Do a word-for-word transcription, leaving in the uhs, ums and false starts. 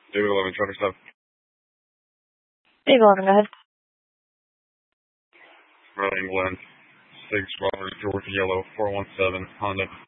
David eleven, traffic stop. David eleven, go ahead. Routing blend. six Robert George Yellow, four one seven, Honda.